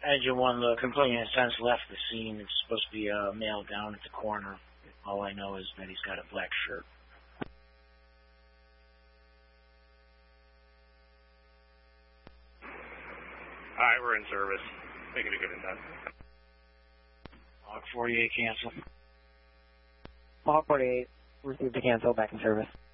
Engine 1, the complainant has since left the scene. It's supposed to be a male down at the corner. All I know is that he's got a black shirt. Alright, we're in service. Make it a good intent. Log 48, cancel. Log 48, received a cancel, back in service.